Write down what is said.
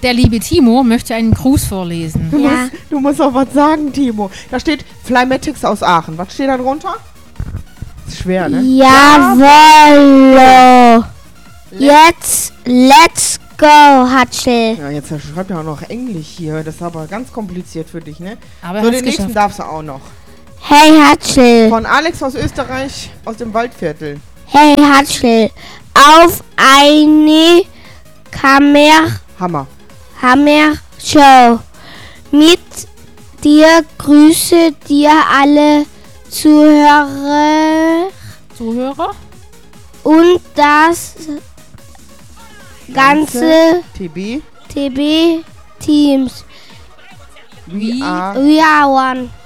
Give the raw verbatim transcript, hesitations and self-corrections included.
Der liebe Timo möchte einen Gruß vorlesen. Du, Ja. musst, du musst auch was sagen, Timo. Da steht Flymatics aus Aachen. Was steht da drunter? Ist schwer, ne? Jawoll. Jetzt, let's go, Hatschel. Ja, jetzt schreibt er auch noch Englisch hier. Das ist aber ganz kompliziert für dich, ne? Aber er So, hat's den nächsten geschafft. darfst du auch noch. Hey, Hatschel. Von Alex aus Österreich, aus dem Waldviertel. Hey, Hatschel. Auf eine Kammer, Hammer. Hammer Show. Mit dir grüße dir alle Zuhörer Zuhörer? und das ganze T B. T B-Teams. We We are We are one.